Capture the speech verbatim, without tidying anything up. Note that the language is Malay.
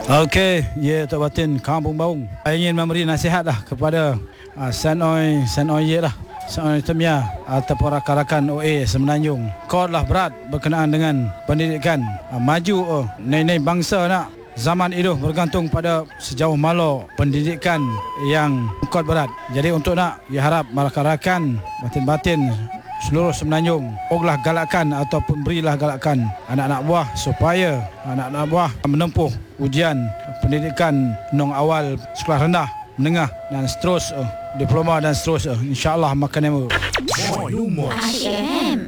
Okey, ya Tok Batin Kampung Baung. Saya ingin memberi nasihatlah kepada uh, Sanoi Sanoi ye lah. Sanoi Temia ataupun rakan-rakan O A Semenanjung. Kodlah berat berkenaan dengan pendidikan. Uh, maju uh, nenek bangsa nak zaman itu bergantung pada sejauh mana pendidikan yang kod berat. Jadi untuk nak ya harap rakan-rakan batin-batin seluruh Semenanjung oglah galakkan ataupun berilah galakkan anak-anak buah supaya anak-anak buah menempuh ujian pendidikan nong awal sekolah rendah, menengah dan seterus uh, diploma dan seterus uh, insya-Allah makan nemu.